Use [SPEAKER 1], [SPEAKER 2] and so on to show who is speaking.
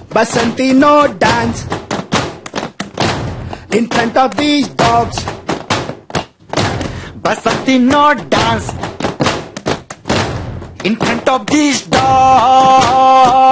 [SPEAKER 1] Basanti, no dance in front of these dogs.
[SPEAKER 2] Basanti, no dance in front of these dogs.